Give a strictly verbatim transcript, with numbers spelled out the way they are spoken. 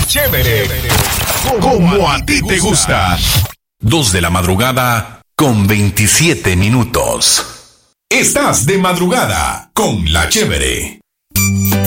Chévere. Como a ti te gusta. Dos de la madrugada con veintisiete minutos. Estás de madrugada con La Chévere.